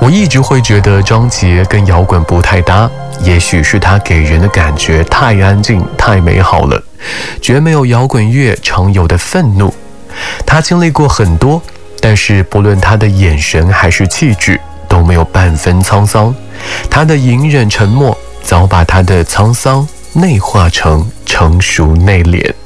我一直会觉得张杰跟摇滚不太搭，也许是他给人的感觉太安静、太美好了，绝没有摇滚乐常有的愤怒。他经历过很多，但是不论他的眼神还是气质，都没有半分沧桑。他的隐忍沉默，早把他的沧桑内化成成熟内敛。